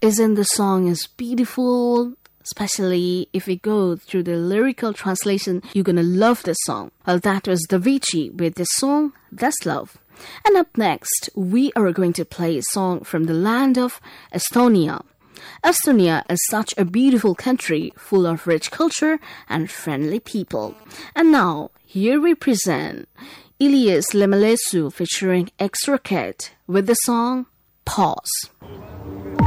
Isn't the song is beautiful? Especially if we go through the lyrical translation, you're gonna love this song. Well, that was Davichi with the song That's Love. And up next, we are going to play a song from the land of Estonia. Estonia is such a beautiful country full of rich culture and friendly people. And now, here we present Ilias Lemelesu featuring X Rocket with the song Pause.